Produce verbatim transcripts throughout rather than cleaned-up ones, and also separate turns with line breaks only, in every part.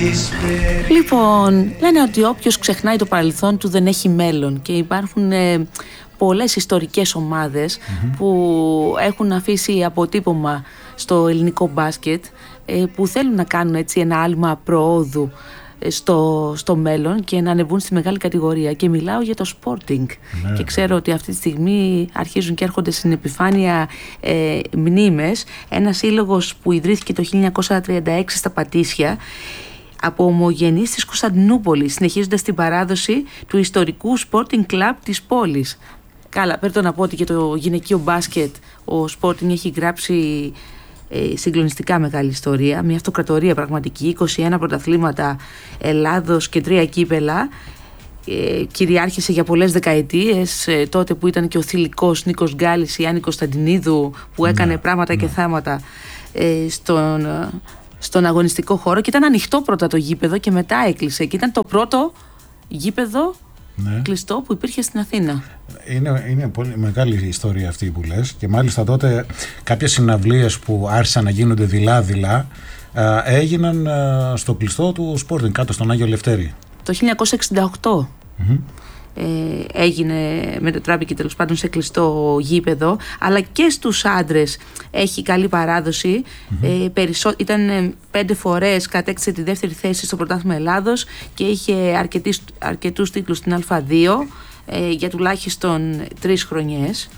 Λοιπόν, λένε ότι όποιος ξεχνάει το παρελθόν του δεν έχει μέλλον και υπάρχουν ε, πολλές ιστορικές ομάδες mm-hmm. που έχουν αφήσει αποτύπωμα στο ελληνικό μπάσκετ, ε, που θέλουν να κάνουν έτσι ένα άλμα προόδου στο, στο μέλλον και να ανεβούν στη μεγάλη κατηγορία, και μιλάω για το Sporting. Ναι. Και ξέρω ότι αυτή τη στιγμή αρχίζουν και έρχονται στην επιφάνεια ε, μνήμες. Ένας σύλλογος που ιδρύθηκε το χίλια εννιακόσια τριάντα έξι στα Πατήσια από ομογενείς της Κωνσταντινούπολης, συνεχίζοντας την παράδοση του ιστορικού Sporting Club της πόλης. Καλά, πρέπει να πω ότι για το γυναικείο μπάσκετ ο Sporting έχει γράψει Ε, συγκλονιστικά μεγάλη ιστορία, μια αυτοκρατορία πραγματική, είκοσι ένα πρωταθλήματα Ελλάδος και τρία κύπελα, ε, κυριάρχησε για πολλές δεκαετίες, ε, τότε που ήταν και ο θηλυκός Νίκος Γκάλης, η Άννη Κωνσταντινίδου, που έκανε ναι, πράγματα ναι. και θάματα ε, στον, στον αγωνιστικό χώρο, και ήταν ανοιχτό πρώτα το γήπεδο και μετά έκλεισε, και ήταν το πρώτο γήπεδο ναι. κλειστό που υπήρχε στην Αθήνα.
Είναι, είναι πολύ μεγάλη ιστορία αυτή που λες, και μάλιστα τότε κάποιες συναυλίες που άρχισαν να γίνονται δειλά-δειλά ε, έγιναν ε, στο κλειστό του Sporting κάτω στον Άγιο Λευτέρη.
Το χίλια εννιακόσια εξήντα οκτώ mm-hmm. ε, έγινε, μετατράπηκε τέλος πάντων σε κλειστό γήπεδο, αλλά και στους άντρες έχει καλή παράδοση. Mm-hmm. ε, περισσό, ήταν ε, πέντε φορές κατέκτησε τη δεύτερη θέση στο πρωτάθλημα Ελλάδος και είχε αρκετούς, αρκετούς τίτλους στην Α2 ε, για τουλάχιστον τρεις χρονιές.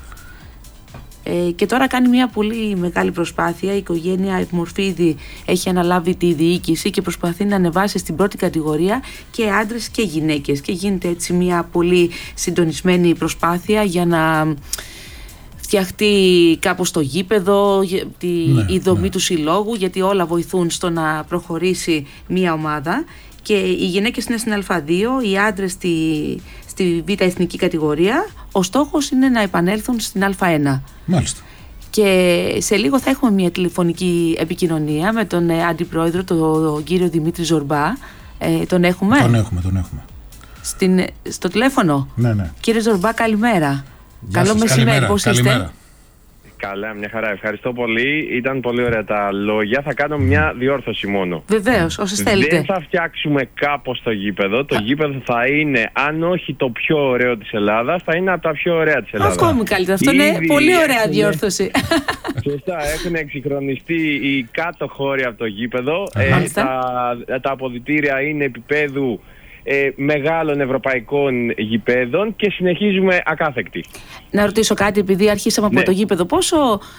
Ε, και τώρα κάνει μια πολύ μεγάλη προσπάθεια. Η οικογένεια Επιμορφίδη έχει αναλάβει τη διοίκηση και προσπαθεί να ανεβάσει στην πρώτη κατηγορία και άντρες και γυναίκες, και γίνεται έτσι μια πολύ συντονισμένη προσπάθεια για να φτιαχτεί κάπως το γήπεδο, τη, ναι, η δομή ναι. του συλλόγου, γιατί όλα βοηθούν στο να προχωρήσει μια ομάδα. Και οι γυναίκες είναι στην Α2, οι άντρες στη, στη Β' εθνική κατηγορία. Ο στόχος είναι να επανέλθουν στην Α1.
Μάλιστα.
Και σε λίγο θα έχουμε μια τηλεφωνική επικοινωνία με τον ε, αντιπρόεδρο, τον, τον κύριο Δημήτρη Ζορμπά. Ε, τον έχουμε.
Τον έχουμε, τον έχουμε.
Στην, στο τηλέφωνο.
Ναι, ναι.
Κύριε Ζορμπά, καλημέρα.
Γεια
Καλό μεσημέρι, πώς είστε?
Καλά, μια χαρά. Ευχαριστώ πολύ. Ήταν πολύ ωραία τα λόγια. Θα κάνω μια διόρθωση μόνο.
Βεβαίως, όσες θέλετε.
Δεν θα φτιάξουμε κάπως το γήπεδο. Το γήπεδο θα είναι, αν όχι το πιο ωραίο της Ελλάδας, θα είναι από τα πιο ωραία της Ελλάδας.
Ακόμη καλύτερα. Αυτό είναι
Ήδη
πολύ ωραία
έχουν...
διόρθωση.
Σωστά. Έχουν εξυγχρονιστεί οι κάτω χώροι από το γήπεδο. Ε, τα, τα αποδυτήρια είναι επίπεδου Ε, μεγάλων ευρωπαϊκών γηπέδων και συνεχίζουμε ακάθεκτοι.
Να ρωτήσω κάτι, επειδή αρχίσαμε ναι. από το γήπεδο, πόσο,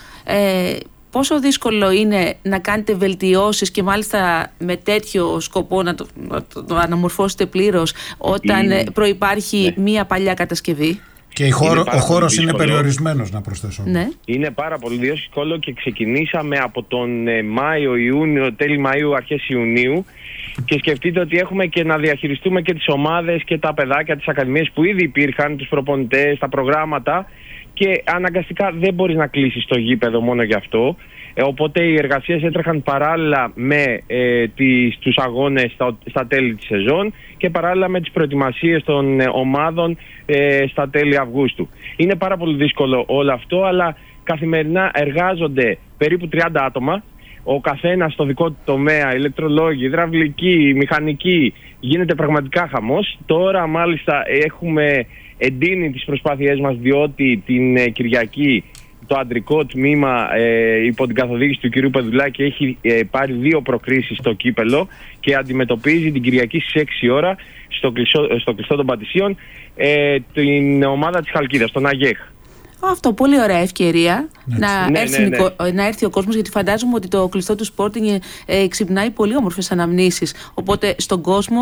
ε, πόσο δύσκολο είναι να κάνετε βελτιώσεις και μάλιστα με τέτοιο σκοπό να το, να το, το αναμορφώσετε πλήρως όταν είναι, προϋπάρχει ναι. μία παλιά κατασκευή?
Και χώρο, ο χώρος είναι περιορισμένος, να προσθέσω.
Ναι.
Είναι πάρα πολύ δύσκολο και ξεκινήσαμε από τον Μάιο, Ιούνιο, τέλη Μαΐου, αρχές Ιουνίου, και σκεφτείτε ότι έχουμε και να διαχειριστούμε και τις ομάδες και τα παιδάκια, τις ακαδημίες που ήδη υπήρχαν, τους προπονητές, τα προγράμματα, και αναγκαστικά δεν μπορείς να κλείσεις το γήπεδο μόνο γι' αυτό. Ε, οπότε οι εργασίες έτρεχαν παράλληλα με ε, τις, τους αγώνες στα, στα τέλη της σεζόν και παράλληλα με τις προετοιμασίες των ε, ομάδων ε, στα τέλη Αυγούστου. Είναι πάρα πολύ δύσκολο όλο αυτό, αλλά καθημερινά εργάζονται περίπου τριάντα άτομα. Ο καθένας στο δικό του τομέα, ηλεκτρολόγοι, υδραυλικοί, μηχανικοί, γίνεται πραγματικά χαμός. Τώρα μάλιστα έχουμε εντείνει τις προσπάθειές μας, διότι την ε, Κυριακή το αντρικό τμήμα ε, υπό την καθοδήγηση του κυρίου Πεδουλάκη έχει ε, πάρει δύο προκρίσεις στο κύπελο και αντιμετωπίζει την Κυριακή στις έξι ώρα στο κλειστό, στο κλειστό των Πατησίων ε, την ομάδα της Χαλκίδας, τον ΑΓΕΧ.
Αυτό, πολύ ωραία ευκαιρία να,
ναι,
έρθει,
ναι, ναι.
να έρθει ο κόσμος, γιατί φαντάζομαι ότι το κλειστό του Sporting ε, ξυπνάει πολύ όμορφες αναμνήσεις. Οπότε στον κόσμο,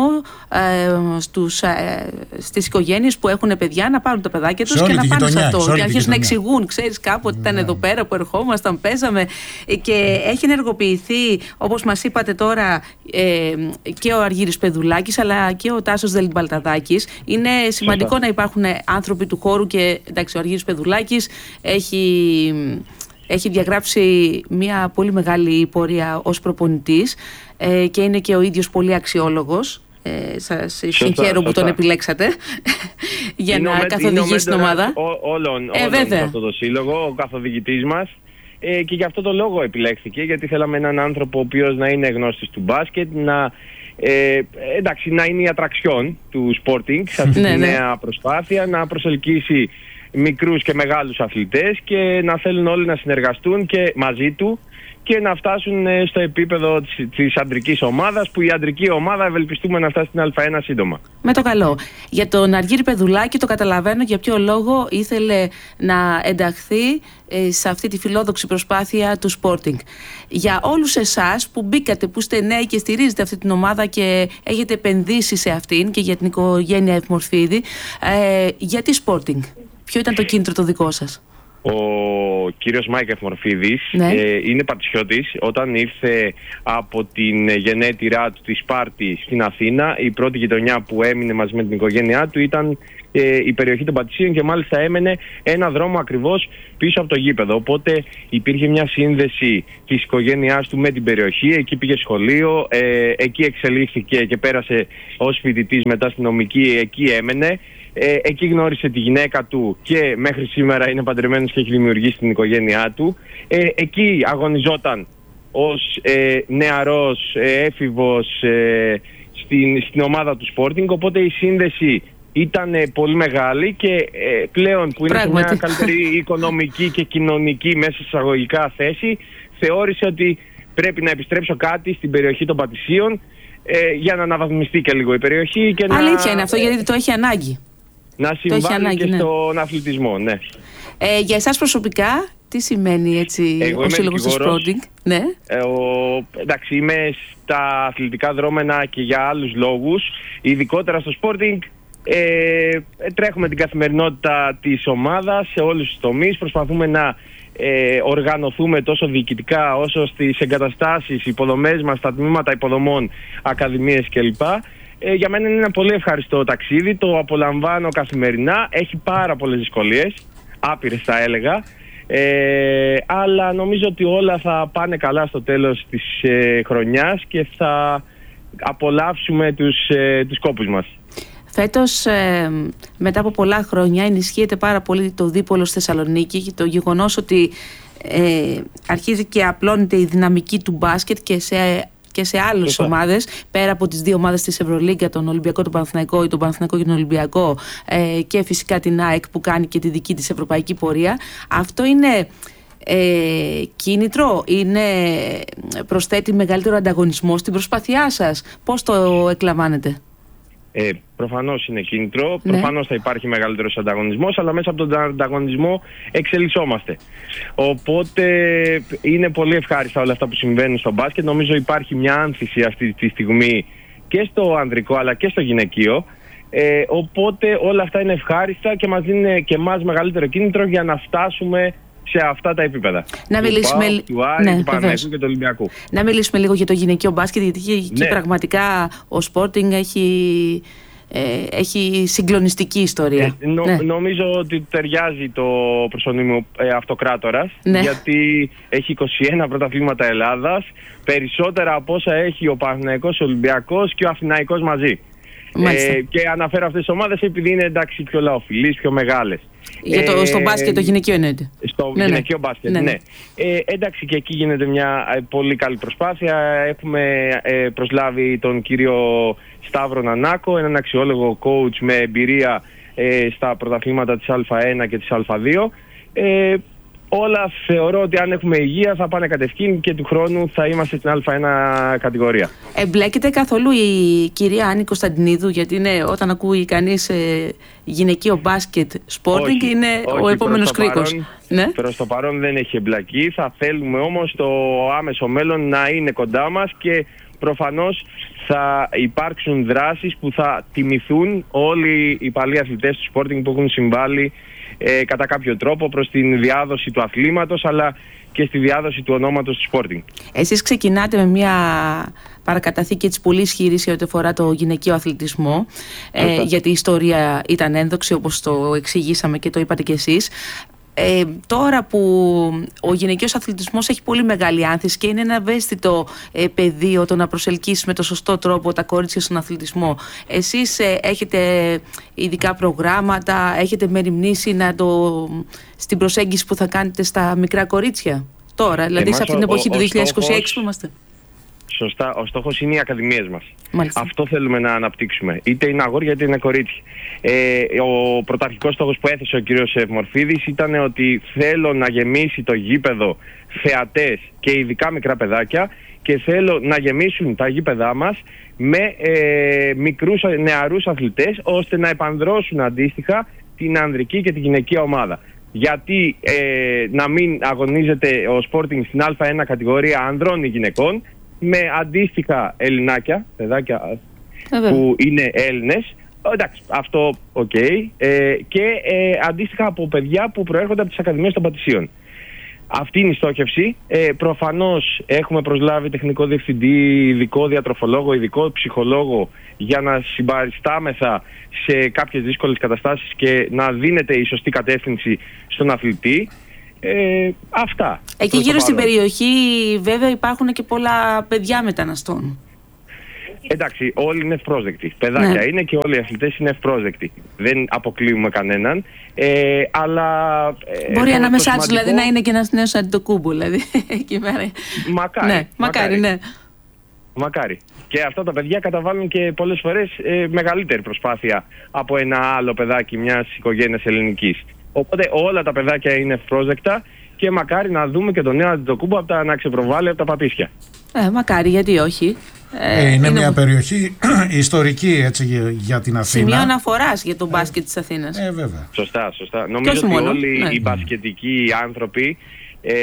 ε, στους, ε, στις οικογένειες που έχουν παιδιά, να πάρουν τα παιδάκια τους και να πάνε σε αυτό. Και να αρχίσουν να εξηγούν, ξέρεις, κάποτε ήταν εδώ πέρα που ερχόμασταν, παίζαμε. Και έχει ενεργοποιηθεί, όπως μας είπατε τώρα, ε, και ο Αργύρης Πεδουλάκης αλλά και ο Τάσος Δελμπαλταδάκης. Είναι σημαντικό Σωστά. να υπάρχουν άνθρωποι του χώρου, και εντάξει, ο Αργύρης Πεδουλάκης έχει, έχει διαγράψει μια πολύ μεγάλη πορεία ως προπονητής ε, και είναι και ο ίδιος πολύ αξιόλογος. Ε, σας συγχαίρω που τον επιλέξατε για είναι να με, καθοδηγήσει την ομάδα.
Ό, όλων
ε,
όλων σε αυτό το σύλλογο, ο καθοδηγητής μας. Ε, και γι' αυτό το λόγο επιλέχθηκε, γιατί θέλαμε έναν άνθρωπο ο οποίος να είναι γνώστης του μπάσκετ, να Ε, εντάξει, να είναι η ατραξιόν του Sporting σε αυτή τη νέα προσπάθεια, να προσελκύσει μικρούς και μεγάλους αθλητές και να θέλουν όλοι να συνεργαστούν και μαζί του και να φτάσουν στο επίπεδο της, της αντρικής ομάδας, που η αντρική ομάδα ευελπιστούμε να φτάσει στην Α1 σύντομα.
Με το καλό. Για τον Αργύρη Πεδουλάκη το καταλαβαίνω για ποιο λόγο ήθελε να ενταχθεί ε, σε αυτή τη φιλόδοξη προσπάθεια του Sporting. Για όλους εσάς που μπήκατε, που είστε νέοι και στηρίζετε αυτή την ομάδα και έχετε επενδύσει σε αυτήν και για την οικογένεια Ευμορφίδη, ε, γιατί Sporting? Ποιο ήταν το κίνητρο το δικό σας?
Ο κύριος Μάικ Ευμορφίδης
ναι.
ε, είναι πατησιώτης. Όταν ήρθε από την γενέτειρά του τη Σπάρτη στην Αθήνα, η πρώτη γειτονιά που έμεινε μαζί με την οικογένειά του ήταν ε, η περιοχή των Πατησίων και μάλιστα έμενε ένα δρόμο ακριβώς πίσω από το γήπεδο. Οπότε υπήρχε μια σύνδεση της οικογένειάς του με την περιοχή. Εκεί πήγε σχολείο, ε, εκεί εξελίχθηκε και πέρασε ως φοιτητής μετά στην νομική, εκεί έμενε. Ε, εκεί γνώρισε τη γυναίκα του και μέχρι σήμερα είναι παντρεμένος και έχει δημιουργήσει την οικογένειά του. Ε, εκεί αγωνιζόταν ως ε, νεαρός ε, έφηβος ε, στην, στην ομάδα του Sporting, οπότε η σύνδεση ήταν ε, πολύ μεγάλη και ε, πλέον που είναι
Πράγματι.
σε μια καλύτερη οικονομική και κοινωνική μέσα εισαγωγικά θέση, θεώρησε ότι πρέπει να επιστρέψω κάτι στην περιοχή των Πατησίων ε, για να αναβαθμιστεί και λίγο η περιοχή και
Αλήθεια
να,
είναι αυτό, γιατί το έχει ανάγκη.
Να συμβάλλει
ανάγκη,
και
ναι.
στον αθλητισμό, ναι.
Ε, για εσάς προσωπικά, τι σημαίνει έτσι
Εγώ
ο σύλλογος του Sporting? Ναι.
Ε, ο, εντάξει, είμαι στα αθλητικά δρόμενα και για άλλους λόγους. Ειδικότερα στο Sporting ε, τρέχουμε την καθημερινότητα της ομάδας σε όλους τους τομείς. Προσπαθούμε να ε, οργανωθούμε τόσο διοικητικά όσο στις εγκαταστάσεις, υποδομές μας, στα τμήματα υποδομών, ακαδημίες κλπ. Ε, για μένα είναι ένα πολύ ευχαριστώ ταξίδι, το απολαμβάνω καθημερινά, έχει πάρα πολλές δυσκολίες, άπειρες θα έλεγα, ε, αλλά νομίζω ότι όλα θα πάνε καλά στο τέλος της ε, χρονιάς και θα απολαύσουμε τους, ε, τους κόπους μας.
Φέτος, ε, μετά από πολλά χρόνια, ενισχύεται πάρα πολύ το δίπολο στη Θεσσαλονίκη και το γεγονός ότι ε, αρχίζει και απλώνεται η δυναμική του μπάσκετ και σε και σε άλλες ομάδες, πέρα από τις δύο ομάδες της Ευρωλίγκα, τον Ολυμπιακό, τον Παναθηναϊκό ή τον Παναθηναϊκό και τον Ολυμπιακό, ε, και φυσικά την ΑΕΚ που κάνει και τη δική της ευρωπαϊκή πορεία. Αυτό είναι ε, κίνητρο, είναι, προσθέτει μεγαλύτερο ανταγωνισμό στην προσπάθειά σας? Πώς το εκλαμβάνετε?
Ε, προφανώς είναι κίνητρο,
ναι.
Προφανώς θα υπάρχει μεγαλύτερος ανταγωνισμός, αλλά μέσα από τον ανταγωνισμό εξελισσόμαστε. Οπότε είναι πολύ ευχάριστα όλα αυτά που συμβαίνουν στο μπάσκετ. Νομίζω υπάρχει μια άνθηση αυτή τη στιγμή και στο ανδρικό αλλά και στο γυναικείο. Ε, οπότε όλα αυτά είναι ευχάριστα και μας δίνουν και εμάς μεγαλύτερο κίνητρο για να φτάσουμε σε αυτά τα επίπεδα.
Να μιλήσουμε,
του, του Άρη,
ναι,
του Παναθηναϊκού και του Ολυμπιακού.
Να μιλήσουμε λίγο για το γυναικείο μπάσκετ, γιατί εκεί
ναι.
πραγματικά ο Sporting έχει, ε, έχει συγκλονιστική ιστορία.
Ε, νο,
ναι.
Νομίζω ότι ταιριάζει το προσωνύμιο ε, αυτοκράτορας, ναι. γιατί έχει είκοσι ένα πρωταθλήματα Ελλάδας, περισσότερα από όσα έχει ο Παναθηναϊκός, ο Ολυμπιακός και ο Αθηναϊκός μαζί. Ε, και αναφέρω αυτές τις ομάδες επειδή είναι εντάξει πιο λαοφιλείς, πιο μεγάλες.
Για το,
ε,
στο μπάσκετ το γυναικείο εννοείται.
Στο
ναι,
γυναικείο
ναι.
μπάσκετ,
ναι.
ναι. Ε, εντάξει, και εκεί γίνεται μια ε, πολύ καλή προσπάθεια. Έχουμε ε, προσλάβει τον κύριο Σταύρο Νανάκο, έναν αξιόλογο coach με εμπειρία ε, στα πρωταθλήματα της Α1 και της Α2. Ε, όλα θεωρώ ότι αν έχουμε υγεία θα πάνε κατευθείαν και του χρόνου θα είμαστε στην Α1 κατηγορία. Εμπλέκεται
καθόλου η κυρία Άννη Κωνσταντινίδου? Γιατί είναι, όταν ακούει κανείς ε, γυναικείο μπάσκετ Sporting, είναι
όχι,
ο επόμενος κρίκος. Ναι.
Προς το παρόν δεν έχει εμπλακεί. Θα θέλουμε όμως το άμεσο μέλλον να είναι κοντά μας και προφανώς θα υπάρξουν δράσεις που θα τιμηθούν όλοι οι παλιοί αθλητές του Sporting που έχουν συμβάλει Ε, κατά κάποιο τρόπο προς την διάδοση του αθλήματος αλλά και στη διάδοση του ονόματος του Sporting.
Εσείς ξεκινάτε με μια παρακαταθήκη έτσι πολύ ισχυρή σε ό,τι αφορά το γυναικείο αθλητισμό, ε, γιατί η ιστορία ήταν ένδοξη όπως το εξηγήσαμε και το είπατε κι εσείς. Ε, τώρα που ο γυναικείος αθλητισμός έχει πολύ μεγάλη άνθηση και είναι ένα ευαίσθητο ε, πεδίο το να προσελκύσει με το σωστό τρόπο τα κορίτσια στον αθλητισμό, εσείς ε, έχετε ειδικά προγράμματα, έχετε μεριμνήσει να το, στην προσέγγιση που θα κάνετε στα μικρά κορίτσια τώρα, δηλαδή
Εμάς
σε αυτήν την εποχή
ο,
του
ο
δύο χιλιάδες είκοσι έξι
στόχος,
που είμαστε?
Σωστά. Ο στόχος είναι οι ακαδημίες μας.
Μάλιστα.
Αυτό θέλουμε να αναπτύξουμε. Είτε είναι αγόρια είτε είναι κορίτσια. Ε, ο πρωταρχικός στόχος που έθεσε ο κύριος Μορφίδης ήταν ότι θέλω να γεμίσει το γήπεδο θεατές και ειδικά μικρά παιδάκια και θέλω να γεμίσουν τα γήπεδά μας με ε, μικρούς νεαρούς αθλητές ώστε να επανδρώσουν αντίστοιχα την ανδρική και την γυναικεία ομάδα. Γιατί ε, να μην αγωνίζεται ο Sporting στην Α ένα κατηγορία ανδρών ή γυναικών με αντίστοιχα Ελληνάκια, παιδάκια ε, που είναι Έλληνες. Εντάξει, αυτό οκ. Okay. Ε, και ε, αντίστοιχα από παιδιά που προέρχονται από τις Ακαδημίες των Πατησίων. Αυτή είναι η στόχευση. Ε, προφανώς έχουμε προσλάβει τεχνικό διευθυντή, ειδικό διατροφολόγο, ειδικό ψυχολόγο για να συμπαριστάμεθα σε κάποιες δύσκολες καταστάσεις και να δίνεται η σωστή κατεύθυνση στον αθλητή. Ε, αυτά.
Εκεί γύρω στην περιοχή βέβαια υπάρχουν και πολλά παιδιά μεταναστών.
Εντάξει, όλοι είναι ευπρόσδεκτοι. Παιδάκια ναι. είναι και όλοι οι αθλητές είναι ευπρόσδεκτοι. Δεν αποκλείουμε κανέναν. Ε, αλλά. Ε,
Μπορεί ανάμεσά τους δηλαδή να είναι και ένας νέος Αντιτοκούμπο, δηλαδή. Εκεί πέρα.
Μακάρι.
Ναι, μακάρι, ναι.
Μακάρι. Και αυτά τα παιδιά καταβάλουν και πολλές φορές ε, μεγαλύτερη προσπάθεια από ένα άλλο παιδάκι μιας οικογένειας ελληνικής. Οπότε όλα τα παιδάκια είναι ευπρόσδεκτα και μακάρι να δούμε και τον νέο Αντιτοκούμπο από τα να ξεπροβάλλει από τα Πατήσια.
Ε, μακάρι, γιατί όχι.
Ε, είναι, είναι μια περιοχή ιστορική έτσι, για, για την Αθήνα.
Σημείο αναφοράς για τον μπάσκετ της Αθήνας.
Ε, βέβαια.
Σωστά, σωστά. Νομίζω ότι μόνο. όλοι ναι. οι μπασκετικοί άνθρωποι ε,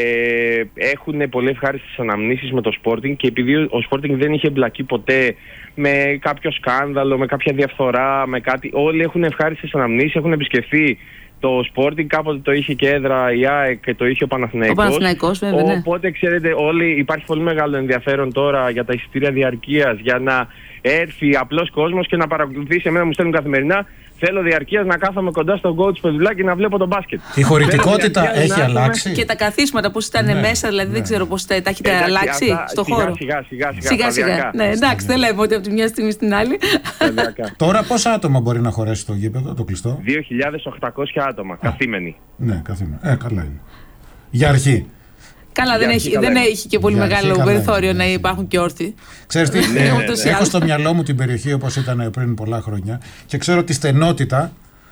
έχουν πολύ ευχάριστες αναμνήσεις με το Sporting και επειδή ο Sporting δεν είχε εμπλακεί ποτέ με κάποιο σκάνδαλο, με κάποια διαφθορά, με κάτι, όλοι έχουν ευχάριστες αναμνήσεις, έχουν επισκεφθεί το Sporting, κάποτε το είχε και έδρα η ΑΕΚ και το είχε ο Παναθηναϊκός.
Ο Παναθηναϊκός, βέβαια, ναι.
Οπότε, ξέρετε, όλοι, υπάρχει πολύ μεγάλο ενδιαφέρον τώρα για τα εισιτήρια διαρκείας, για να έρθει απλός κόσμος και να παρακολουθήσει. Εμένα μου στέλνουν καθημερινά. Θέλω διαρκείας να κάθομαι κοντά στον coach παιδουλά και να βλέπω τον μπάσκετ.
Η χωρητικότητα έχει αλλάξει.
Και τα καθίσματα πώς ήταν ναι, μέσα, δηλαδή ναι. δεν ξέρω πώς τα, τα έχετε εντάξει, αλλάξει αυτά, στον χώρο.
Σιγά σιγά. σιγά,
σιγά, σιγά. Ναι, εντάξει, δεν λέμε ότι από τη μια στιγμή στην άλλη.
Τώρα πόσα άτομα μπορεί να χωρέσει το γήπεδο, το κλειστό?
δύο χιλιάδες οκτακόσια άτομα, καθήμενοι.
Ναι, καθήμενοι. Ε, καλά είναι. Για αρχή.
Καλά, δεν έχει, δεν έχει και πολύ για μεγάλο περιθώριο να υπάρχουν και όρθιοι.
Ξέρεις τι, ναι, ναι, ναι. έχω στο μυαλό μου την περιοχή όπως ήταν πριν πολλά χρόνια και ξέρω τη στενότητα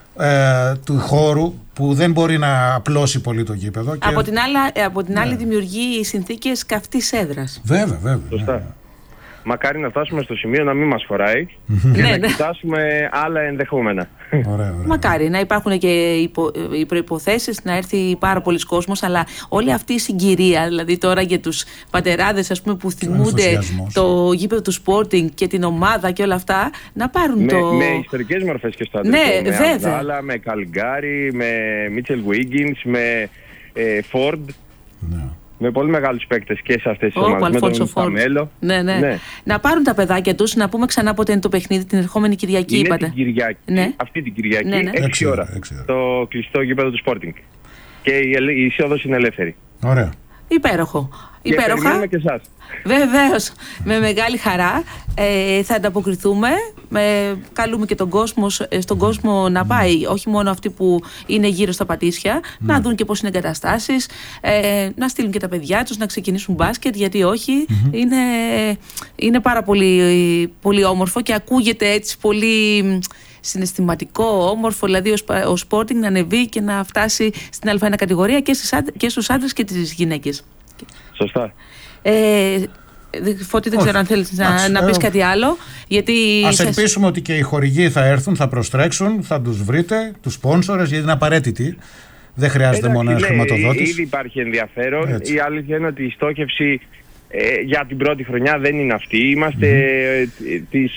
ε, του χώρου που δεν μπορεί να απλώσει πολύ το γήπεδο. Και...
Από την άλλη, από την άλλη ναι. δημιουργεί συνθήκες καυτής έδρας.
Βέβαια, βέβαια.
Σωστά. Ναι. Μακάρι να φτάσουμε στο σημείο να μην μας χωράει και
ναι,
να
ναι.
κοιτάσουμε άλλα ενδεχόμενα.
Ωραία, ωραία.
Μακάρι να υπάρχουν και υπο, οι προϋποθέσεις, να έρθει πάρα πολλοί κόσμος, αλλά όλη αυτή η συγκυρία, δηλαδή τώρα για τους πατεράδες ας πούμε, που θυμούνται το γήπεδο του Sporting και την ομάδα και όλα αυτά, να πάρουν
με,
το...
Με ιστορικές μορφές και στο αντρικό,
ναι,
με
βέβαια.
Αμβάλα, με Καλγκάρι, με Μίτσελ Wiggins, με ε, Ford.
Ναι.
Με πολύ μεγάλους παίκτες και σε αυτές τις oh, ομάδες. Με τον Σταμέλο.
Ναι, ναι. ναι. Να πάρουν τα παιδάκια τους, να πούμε ξανά πότε είναι το παιχνίδι, την ερχόμενη Κυριακή,
είναι
είπατε.
Την Κυριακή,
ναι.
Αυτή την Κυριακή,
ναι, ναι.
έξι ώρα, το κλειστό γήπεδο του Sporting. Και η εισόδος είναι ελεύθερη.
Ωραία.
Υπέροχο.
Και περιμένουμε και εσάς.
Βεβαίως, με μεγάλη χαρά ε, θα ανταποκριθούμε. Ε, καλούμε και τον κόσμο, στον κόσμο να πάει, όχι μόνο αυτοί που είναι γύρω στα Πατήσια, mm. να δουν και πώς είναι εγκαταστάσεις, ε, να στείλουν και τα παιδιά τους να ξεκινήσουν μπάσκετ, γιατί όχι. Mm-hmm. Είναι, είναι πάρα πολύ, πολύ όμορφο και ακούγεται έτσι πολύ συναισθηματικό, όμορφο, δηλαδή ο Sporting να ανεβεί και να φτάσει στην Α ένα κατηγορία και, και στους άντρες και τις γυναίκες.
Σωστά.
Ε, Φώτη, δεν ξέρω αν θέλεις να, να πεις κάτι άλλο. Γιατί
ας
σας...
ελπίσουμε ότι και οι χορηγοί θα έρθουν, θα προστρέξουν, θα τους βρείτε, τους σπόνσορες, γιατί είναι απαραίτητοι. Δεν χρειάζεται μόνο ένα χρηματοδότης.
Ήδη υπάρχει ενδιαφέρον. Έτσι. Η αλήθεια είναι ότι η στόχευση ε, για την πρώτη χρονιά δεν είναι αυτή. Είμαστε mm-hmm. ε, της,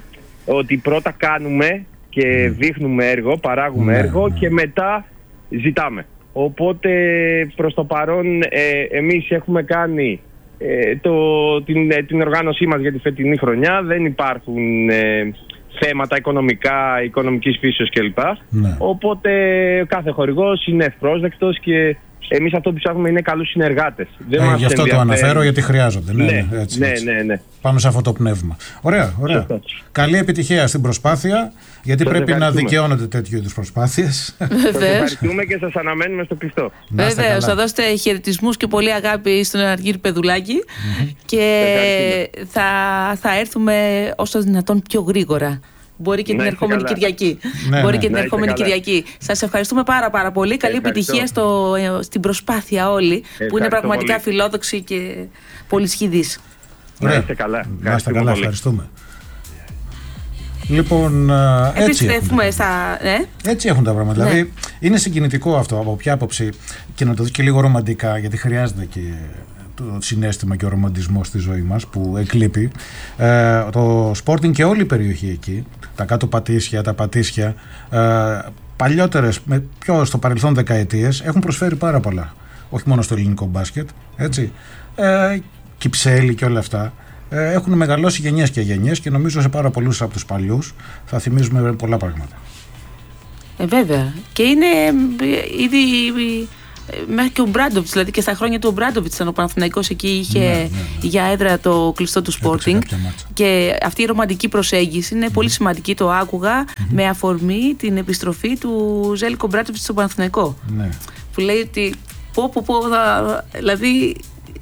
ότι πρώτα κάνουμε και mm. δείχνουμε έργο, παράγουμε mm. έργο mm. και μετά ζητάμε. Οπότε προς το παρόν ε, εμείς έχουμε κάνει ε, το, την, ε, την οργάνωσή μας για τη φετινή χρονιά. Δεν υπάρχουν ε, θέματα οικονομικά, οικονομικής φύσεως κλπ. Ναι. Οπότε κάθε χορηγός είναι ευπρόσδεκτος και εμείς αυτό που ψάχνουμε είναι καλούς συνεργάτες. Δεν
ε,
μας
γι' αυτό
ενδιαφέρει.
το αναφέρω, γιατί χρειάζονται. Ναι,
Ναι,
ναι, έτσι,
ναι,
έτσι.
ναι, ναι.
Πάμε σε αυτό το πνεύμα. Ωραία, ωραία.
Σωστά.
Καλή επιτυχία στην προσπάθεια, γιατί
Σας
πρέπει να
ευχαριστούμε.
δικαιώνονται τέτοιου είδους προσπάθειες.
Σας
Βεβαίως.
ευχαριστούμε και σας αναμένουμε στο κλειστό.
Να είστε
Βεβαίως,
καλά.
θα δώσετε χαιρετισμούς και πολύ αγάπη στον Αργύρη Πεδουλάκη και θα, θα έρθουμε όσο δυνατόν πιο γρήγορα. Μπορεί και
Να
την
είστε
ερχόμενη
καλά.
Κυριακή.
Ναι,
Μπορεί
ναι.
και την
Να είστε
ερχόμενη
καλά.
Κυριακή. Σας ευχαριστούμε πάρα πάρα πολύ. Καλή
Ευχαριστώ.
επιτυχία στο, στην προσπάθεια όλη, που είναι
Ευχαριστώ
πραγματικά
πολύ.
φιλόδοξη και πολυσχηδής.
Να
Ωραία.
είστε καλά.
Να είστε
Ευχαριστούμε
καλά,
πολύ.
ευχαριστούμε. Λοιπόν, α, έτσι έχουν,
Επιστρέφουμε στα. Ναι.
έτσι έχουν τα πράγματα.
Ναι.
Δηλαδή, είναι συγκινητικό αυτό από ποια άποψη, και να το δεις και λίγο ρομαντικά, γιατί χρειάζεται και το συναίσθημα και ο ρομαντισμός στη ζωή μας που εκλείπει. Ε, το Sporting και όλη η περιοχή εκεί, τα κάτω Πατήσια, τα Πατήσια, ε, παλιότερες, με πιο στο παρελθόν δεκαετίες, έχουν προσφέρει πάρα πολλά. Όχι μόνο στο ελληνικό μπάσκετ, έτσι. Ε, Κυψέλη και όλα αυτά. Ε, έχουν μεγαλώσει γενιές και γενιές και νομίζω σε πάρα πολλούς από τους παλιούς θα θυμίζουμε πολλά πράγματα.
Ε, βέβαια. Και είναι ε, ήδη ε, μέχρι και ο Μπράντοβιτς, δηλαδή και στα χρόνια του ο Μπράντοβιτς ήταν ο Παναθηναϊκός, εκεί είχε
Ναι, ναι, ναι.
για έδρα το κλειστό του
Έπαιξε
Sporting.
κάποια μάτσα.
Και αυτή η ρομαντική προσέγγιση είναι πολύ σημαντική. Το άκουγα με αφορμή την επιστροφή του Ζέλικο Μπράντοβιτς στο Παναθηναϊκό.
Ναι.
Που λέει ότι πω, πω, πω, θα, δηλαδή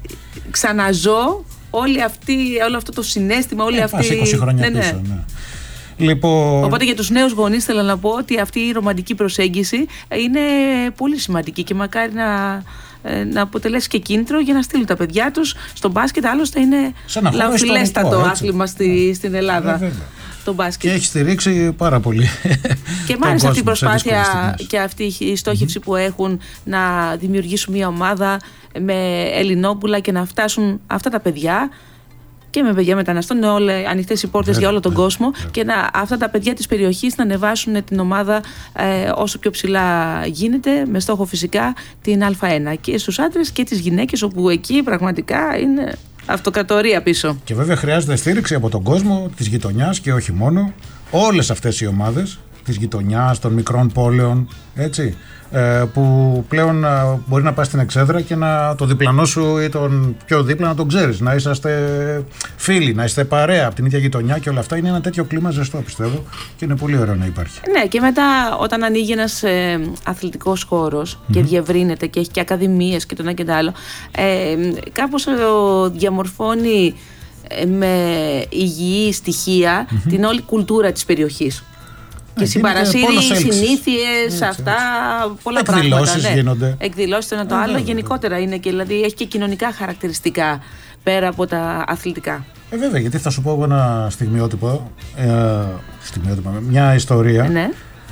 ξαναζώ όλη αυτή, όλο αυτό το συναίσθημα, όλη
Ε,
αυτή.
πας είκοσι χρόνια
ναι, ναι.
πίσω, ναι. Λοιπόν,
Οπότε για τους νέους γονείς θέλω να πω ότι αυτή η ρομαντική προσέγγιση είναι πολύ σημαντική και μακάρι να, ε, να αποτελέσει και κίνητρο για να στείλουν τα παιδιά τους στο μπάσκετ. Άλλωστε είναι
Σε ένα χώρο
λαοφιλέστατο
ιστορικό, έτσι.
άθλημα στη, στην Ελλάδα.
Ε, βέβαια.
Το
και
μπάσκετ.
έχει στηρίξει πάρα πολύ.
Και
τον
μάλιστα αυτή η
κόσμο σε δύσκολες
προσπάθεια
στιγμές.
και αυτή η στόχευση που έχουν να δημιουργήσουν μια ομάδα με Ελληνόπουλα και να φτάσουν αυτά τα παιδιά και με παιδιά μεταναστών, είναι όλες ανοιχτές οι πόρτες για όλο τον
Βέβαια,
κόσμο,
βέβαια.
και να, αυτά τα παιδιά της περιοχής να ανεβάσουν την ομάδα ε, όσο πιο ψηλά γίνεται, με στόχο φυσικά την Α1 και στους άντρες και τις γυναίκες, όπου εκεί πραγματικά είναι αυτοκρατορία πίσω.
Και βέβαια χρειάζεται στήριξη από τον κόσμο της γειτονιάς και όχι μόνο. Όλες αυτές οι ομάδες της γειτονιάς, των μικρών πόλεων, έτσι, ε, που πλέον ε, μπορεί να πας στην εξέδρα και να το διπλανό σου ή τον πιο δίπλα να τον ξέρεις, να είσαστε φίλοι, να είστε παρέα από την ίδια γειτονιά, και όλα αυτά είναι ένα τέτοιο κλίμα ζεστό, πιστεύω, και είναι πολύ ωραίο να υπάρχει.
Ναι, και μετά όταν ανοίγει ένας ε, αθλητικός χώρος και διευρύνεται και έχει και ακαδημίες και το ένα και το άλλο, ε, κάπως ε, διαμορφώνει ε, με υγιή στοιχεία την όλη κουλτούρα της περιοχής. Και
γίνεται
συμπαρασύρει,
πόλος έλξης.
συνήθειες,
Έτσι,
αυτά, πολλά
Εκδηλώσεις
πράγματα. Ναι.
γίνονται.
Εκδηλώσεις το ένα το
Ε,
άλλο,
βέβαια,
γενικότερα είναι και δηλαδή έχει και κοινωνικά χαρακτηριστικά πέρα από τα αθλητικά.
Ε, βέβαια, γιατί θα σου πω εγώ ένα στιγμιότυπο, ε, στιγμιότυπο, μια ιστορία.
Ναι.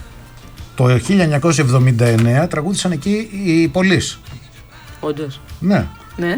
Το χίλια εννιακόσια εβδομήντα εννέα τραγούδησαν εκεί οι Πολύς.
Όντως.
Ναι.
Ναι.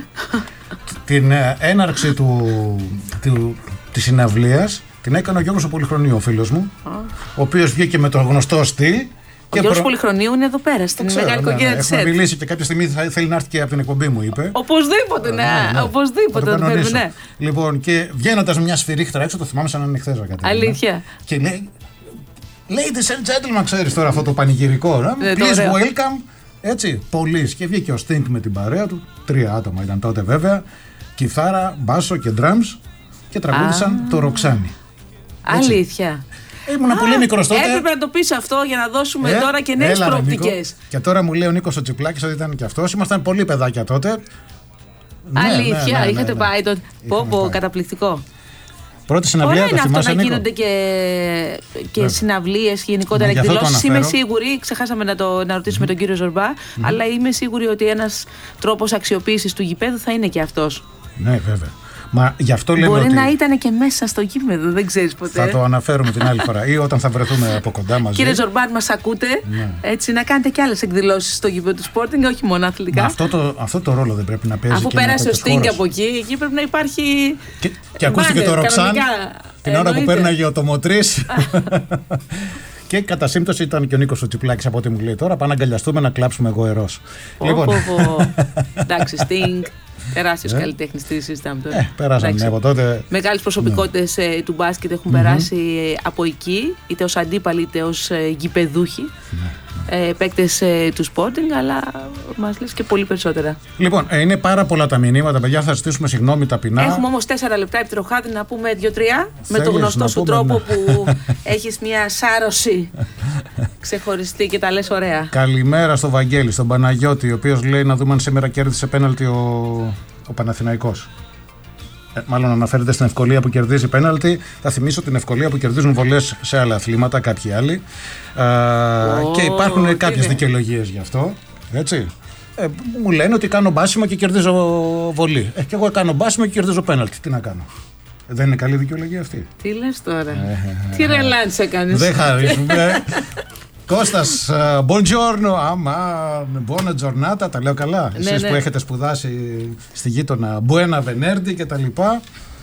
Την ε, έναρξη του, του, της συναυλίας την έκανε ο Γιώργος ο Πολυχρονίου, ο φίλος μου, ο οποίος βγήκε με το γνωστό στυλ.
Ο Γιώργος Πολυχρονίου είναι εδώ πέρα, στην
Ξέρω,
μεγάλη
ναι, ναι,
οικογένεια της
έχουμε
ΕΤ.
μιλήσει και κάποια στιγμή θα θέλει να έρθει και από την εκπομπή μου, είπε.
Οπωσδήποτε, ναι,
Ναι, ναι.
οπωσδήποτε.
Θα
το
το κανονίσω.
φέρουμε, ναι.
Λοιπόν, και βγαίνοντας με μια σφυρίχτρα έξω, το θυμάμαι σαν να είναι χθες.
Αλήθεια.
Και λέει, ladies and gentlemen, ξέρεις τώρα αυτό το πανηγυρικό, ναι?
Ναι, το
Please
ωραίο.
welcome. Έτσι, Πολύς. Και βγήκε ο Stink με την παρέα του, τρία άτομα ήταν τότε βέβαια, κιθάρα, μπάσο και drums, και τραγούδισαν το Ροξάνι.
Αλήθεια.
Ήμουνα πολύ μικρός τότε.
Έπρεπε να το πεις αυτό για να δώσουμε
Ε,
τώρα και νέες
έλα, ρε,
προοπτικές.
Νίκο. Και τώρα μου λέει ο Νίκος ο Τσιπλάκης ότι ήταν και αυτός. Ήμασταν πολύ παιδάκια τότε. Ναι,
Αλήθεια,
ναι, ναι, ναι,
είχατε
ναι.
πάει τότε. Πω,
Είχαμε
πω,
πάει.
καταπληκτικό.
Πρώτη συναυλία,
Ωραία
το
είναι αυτό
θυμάσαι,
να
Νίκο?
γίνονται και, και συναυλίες, γενικότερα
Ναι, γι' αυτό το
εκδηλώσεις. Είμαι
αναφέρω.
σίγουρη, ξεχάσαμε να, το, να ρωτήσουμε τον κύριο Ζορμπά, αλλά είμαι σίγουρη ότι ένας τρόπος αξιοποίησης του γηπέδου θα είναι και αυτός.
Ναι, βέβαια. Μα γι' αυτό λέμε
Μπορεί
ότι
να ήταν και μέσα στο γήπεδο, δεν ξέρεις ποτέ.
θα το αναφέρουμε την άλλη φορά ή όταν θα βρεθούμε από κοντά μαζί.
Κύριε Ζορμπάν, μας ακούτε,
Ναι.
έτσι, να κάνετε και άλλες εκδηλώσεις στο γήπεδο του Sporting, όχι μόνο αθλητικά.
Μα αυτό το, αυτό το ρόλο δεν πρέπει να παίζει.
Αφού
και ένα
πέρασε ο
τέτοιος
Sting
χώρος.
από εκεί, εκεί πρέπει να υπάρχει.
Και, και ακούστηκε
μπάνερ,
το Ροξάν
κανονικά.
την ώρα που
Εννοείται.
πέρναγε ο Τομοτρής. Και κατά σύμπτωση ήταν και ο Νίκος ο Τσιπλάκης, από ό,τι μου λέει τώρα. Πάμε να αγκαλιαστούμε, να κλάψουμε εγώ ερός.
Πω, πω, πω. Εντάξει, Sting, τεράστιος καλλιτέχνης, τι συζητάμε τώρα.
Ε, πέρασαν
Εντάξει.
ναι, από τότε.
Μεγάλες προσωπικότητες ε, του μπάσκετ έχουν περάσει ε, από εκεί, είτε ως αντίπαλοι είτε ως ε, γηπεδούχοι. ε, παίκτες ε, του Sporting, αλλά μας λες και πολύ περισσότερα.
Λοιπόν, ε, είναι πάρα πολλά τα μηνύματα, παιδιά. Θα ζητήσουμε συγγνώμη ταπεινά.
Έχουμε όμως τέσσερα λεπτά επιτροχάδι να πούμε δύο-τρία. Με
Θέλεις
το γνωστό σου
πούμε,
τρόπο
ναι.
που έχεις μια σάρωση ξεχωριστή και τα λες ωραία.
Καλημέρα στο Βαγγέλη, στον Παναγιώτη, ο οποίος λέει να δούμε αν σήμερα κέρδισε πέναλτι ο, ο Παναθηναϊκός. Ε, μάλλον αναφέρεται στην ευκολία που κερδίζει πέναλτι. Θα θυμίσω την ευκολία που κερδίζουν βολές σε άλλα αθλήματα, κάποιοι άλλοι. Α, oh, και υπάρχουν κάποιες δικαιολογίες γι' αυτό. Έτσι. Ε, μου λένε ότι κάνω μπάσιμο και κερδίζω βολή. Ε, και εγώ κάνω μπάσιμο και κερδίζω πέναλτι. Τι να κάνω. Δεν είναι καλή δικαιολογία αυτή.
Τι λες τώρα. Ε, Τι ρελάντς έκανες.
Δεν χαρίζουμε. Κώστας, buongiorno, άμα, buona giornata, τα λέω καλά.
Ναι,
εσείς
ναι.
που έχετε σπουδάσει στη γείτονα Buena Venerdì και τα λοιπά.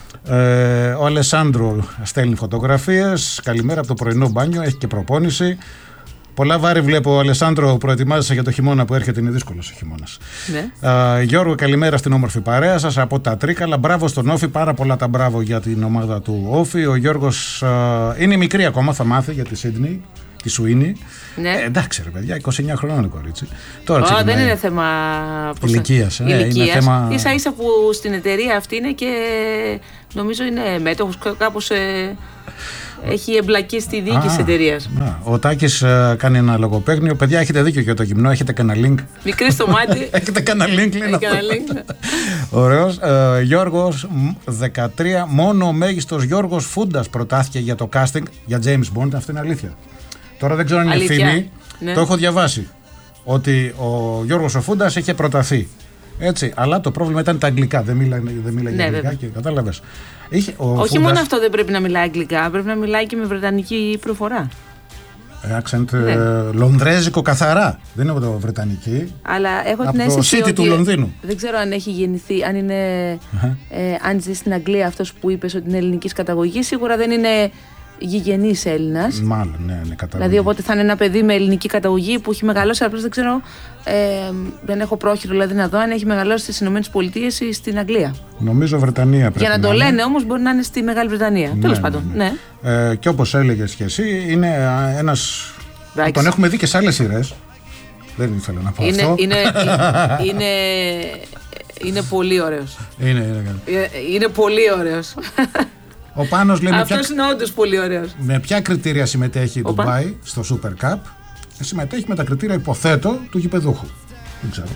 Ε, ο Αλεσάνδρο στέλνει φωτογραφίες. Καλημέρα από το πρωινό μπάνιο, έχει και προπόνηση. Πολλά βάρη βλέπω, Αλεσάνδρο, προετοιμάζεσαι για το χειμώνα που έρχεται, είναι δύσκολος ο χειμώνας.
Ναι.
Α, Γιώργο, καλημέρα στην όμορφη παρέα σας από τα Τρίκαλα. Μπράβο στον Όφη, πάρα πολλά τα μπράβο για την ομάδα του Όφη. Ο Γιώργος α, είναι μικρή ακόμα, θα μάθει για τη Σίδνεϊ, τη Σουίνι.
Ναι.
Ε, εντάξει, ρε παιδιά, είκοσι εννιά χρονών είναι κορίτσι. Τώρα
oh, δεν είναι θέμα
ηλικίας. Ε,
ηλικίας.
Είναι θέμα...
Ίσα ίσα που στην εταιρεία αυτή είναι και νομίζω είναι μέτοχος, κάπως ε, έχει εμπλακεί στη διοίκηση της εταιρείας.
Ο Τάκης ε, κάνει ένα λογοπαίγνιο. Παιδιά, έχετε δίκιο για το γυμνό, έχετε κανένα link.
Μικρή στο μάτι.
Έχετε κανένα link, λέει.
link.
Ωραίος. Ε, Γιώργος δεκατρία. Μόνο ο μέγιστος Γιώργος Φούντας προτάθηκε για το casting για James Bond. Αυτό είναι αλήθεια. Τώρα δεν ξέρω αν είναι φήμη. Ναι. Το έχω διαβάσει. Ότι ο Γιώργος ο Φούντας είχε προταθεί. Έτσι, αλλά το πρόβλημα ήταν τα αγγλικά. Δεν μίλαγε δεν μίλα
ναι,
αγγλικά και κατάλαβες. Είχε, ο
Όχι
Φούντας...
μόνο αυτό δεν πρέπει να μιλάει αγγλικά, πρέπει να μιλάει και με βρετανική προφορά.
Accent
ναι.
ε, λονδρέζικο καθαρά. Δεν είναι το βρετανική.
Αλλά έχω
από
την αίσθηση
το city
ότι
του Λονδίνου.
Δεν ξέρω αν έχει γεννηθεί, αν είναι. Uh-huh. Ε, αν ζει στην Αγγλία αυτός που είπες ότι είναι ελληνικής καταγωγής, σίγουρα δεν είναι γηγενής Έλληνας.
Μάλλον, ναι, είναι καταγωγή.
Δηλαδή, οπότε θα είναι ένα παιδί με ελληνική καταγωγή που έχει μεγαλώσει. Απλώς δεν ξέρω, ε, δεν έχω πρόχειρο δηλαδή να δω αν έχει μεγαλώσει στις ΗΠΑ ή στην Αγγλία.
Νομίζω Βρετανία πρέπει.
Για να,
να
το
είναι.
λένε όμως μπορεί να είναι στη Μεγάλη Βρετανία.
Ναι,
Τέλος
ναι,
πάντων.
Ναι.
Ναι.
Ε, και όπως έλεγες και εσύ, είναι ένας.
Ράξι.
Τον έχουμε δει και σε άλλες σειρές. Δεν ήθελα να πω
είναι,
αυτό.
Είναι, είναι, είναι πολύ ωραίος.
Είναι, είναι,
είναι, είναι πολύ ωραίος.
Ο Πάνος λέει.
Αυτός
ποια...
είναι όντως πολύ ωραίος.
Με ποια κριτήρια συμμετέχει η
Οπα.
Dubai στο Super Cup? Συμμετέχει με τα κριτήρια, υποθέτω, του γηπεδούχου. Δεν ξέρω.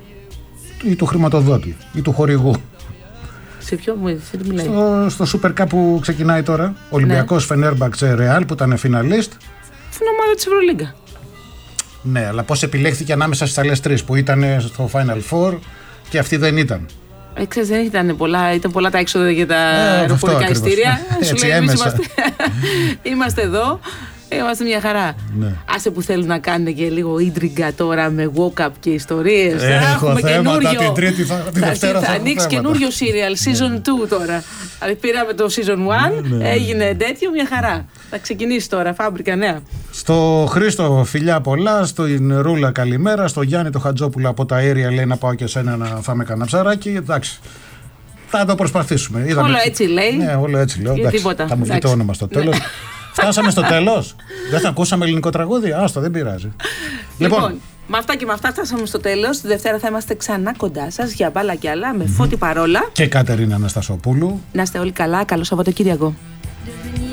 Ή του χρηματοδότη ή του χορηγού.
Σε ποιο μου μιλάει?
Στο, στο Super Cup που ξεκινάει τώρα. Ολυμπιακός, ναι. Φενέρμπαξε, Ρεάλ που ήταν φιναλίστ.
Στην ομάδα της Ευρωλίγκα.
Ναι, αλλά πώς επιλέχθηκε ανάμεσα στις άλλες τρεις που ήταν στο Final Four και αυτή δεν ήταν.
Ε, ξέρεις, δεν ήταν πολλά, ήταν πολλά τα έξοδα για τα
ε,
αεροπορικά εισιτήρια.
Έτσι,
σου λέει, εμείς είμαστε, είμαστε εδώ, είμαστε μια χαρά.
Ναι.
Άσε που θέλουν να κάνουν και λίγο ίντριγκα τώρα με walk-up και ιστορίες.
Έχω
έχουμε
θέματα,
καινούριο.
Την Τρίτη θα, την
θα,
Δευτέρα
θα, θα ανοίξει καινούριο serial, season two τώρα. Δηλαδή πήραμε το season one, ναι, ναι. έγινε τέτοιο, μια χαρά. Θα ξεκινήσει τώρα, φάμπρικα νέα.
Στο Χρήστο φιλιά πολλά, στην Ρούλα καλημέρα, στο Γιάννη το Χατζόπουλο από τα αέρια λέει να πάω και σένα να φάμε κανένα ψαράκι. Εντάξει, θα το προσπαθήσουμε.
Είδαμε... Όλο έτσι λέει.
Ναι, όλο έτσι λέω. Εντάξει,
τίποτα.
θα μου βγει το όνομα στο τέλος. Φτάσαμε στο τέλος. Δεν θα ακούσαμε ελληνικό τραγούδι. Άστο, δεν πειράζει.
Λοιπόν, λοιπόν, με αυτά και με αυτά φτάσαμε στο τέλος. Τη Δευτέρα θα είμαστε ξανά κοντά σας για μπάλα κι άλλα με mm-hmm. Φώτη Παρόλα
και Κατερίνα Αναστασοπούλου.
Να είστε όλοι καλά. Καλό Σαββατοκύριακο.